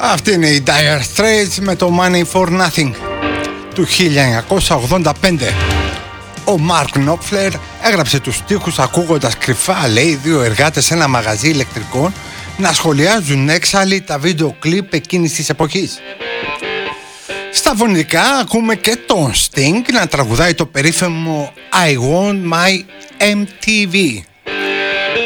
Αυτή είναι η Dire Straits με το Money for Nothing του 1985. Ο Μαρκ Νόπφλερ έγραψε τους στίχους ακούγοντας κρυφά, λέει, δύο εργάτες σε ένα μαγαζί ηλεκτρικών να σχολιάζουν έξαλλοι τα βίντεο κλιπ εκείνης της εποχής. Στα φωνητικά ακούμε και τον Sting να τραγουδάει το περίφημο I Want My MTV.